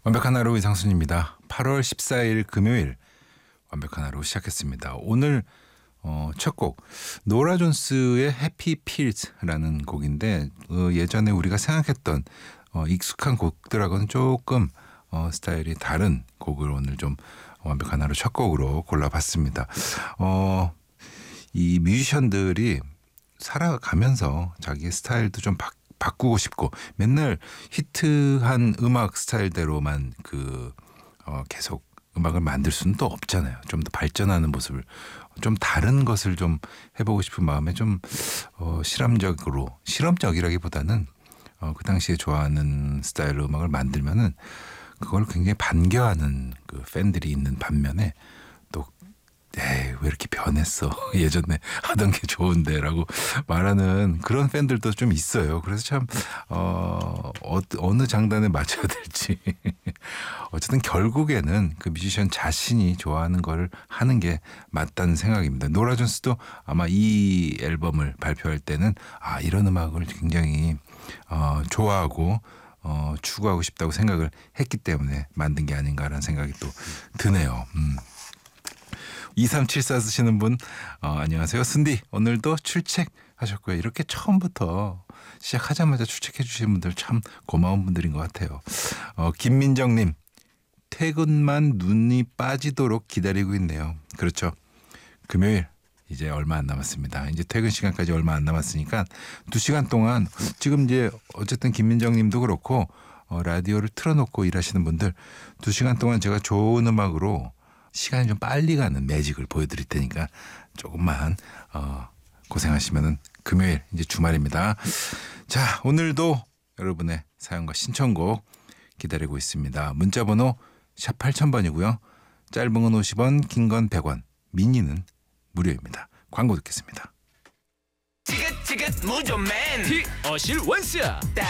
완벽한 하루 이상순입니다. 8월 14일 금요일 완벽한 하루 시작했습니다. 오늘 첫 곡 노라 존스의 해피 필즈라는 곡인데 예전에 우리가 생각했던 익숙한 곡들하고는 조금 스타일이 다른 곡을 오늘 좀 완벽한 하루 첫 곡으로 골라봤습니다. 이 뮤지션들이 살아가면서 자기 스타일도 좀 바꾸고 싶고 맨날 히트한 음악 스타일대로만 계속 음악을 만들 수는 또 없잖아요. 좀 더 발전하는 모습을 좀 다른 것을 좀 해보고 싶은 마음에 좀 실험적이라기보다는 그 당시에 좋아하는 스타일로 음악을 만들면은 그걸 굉장히 반겨하는 그 팬들이 있는 반면에 또 왜 이렇게 변했어? 예전에 하던 게 좋은데라고 말하는 그런 팬들도 좀 있어요. 그래서 참 어느 장단에 맞춰야 될지 어쨌든 결국에는 그 뮤지션 자신이 좋아하는 걸 하는 게 맞다는 생각입니다. 노라 존스도 아마 이 앨범을 발표할 때는 이런 음악을 굉장히 좋아하고 추구하고 싶다고 생각을 했기 때문에 만든 게 아닌가라는 생각이 또 드네요. 2374 쓰시는 분 안녕하세요. 순디 오늘도 출첵하셨고요. 이렇게 처음부터 시작하자마자 출첵해 주시는 분들 참 고마운 분들인 것 같아요. 김민정님 퇴근만 눈이 빠지도록 기다리고 있네요. 그렇죠. 금요일 이제 얼마 안 남았습니다. 이제 퇴근 시간까지 얼마 안 남았으니까 2시간 동안 지금 이제 어쨌든 김민정님도 그렇고 라디오를 틀어놓고 일하시는 분들 2시간 동안 제가 좋은 음악으로 시간이 좀 빨리 가는 매직을 보여드릴 테니까 조금만 고생하시면은 금요일 이제 주말입니다. 자, 오늘도 여러분의 사연과 신청곡 기다리고 있습니다. 문자번호 샵 8000번이고요. 짧은 건 50원, 긴 건 100원, 미니는 무료입니다. 광고 듣겠습니다. 지긋지긋 무조맨 티어실 원스